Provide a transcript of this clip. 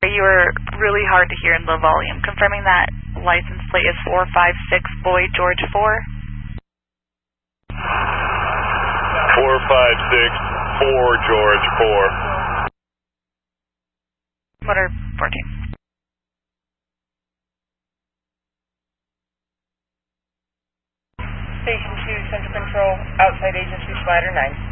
You were really hard to hear in low volume. Confirming that license plate is 456 Boyd George 4. 456 4 George 4. Motor 14. Station 2, Central Control, outside agency, Slider 9.